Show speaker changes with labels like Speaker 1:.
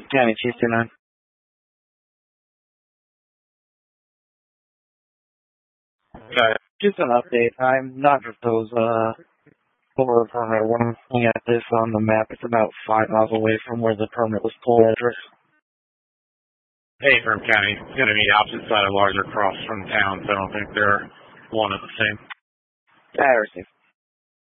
Speaker 1: County Chief 29. Just an update. I'm not sure if those for a permit. When I'm looking at this on the map, it's about 5 miles away from where the permit was pulled address.
Speaker 2: Hey, from County. It's going to be opposite side of Larger across from town, so I don't think they're one of the same.
Speaker 1: I received.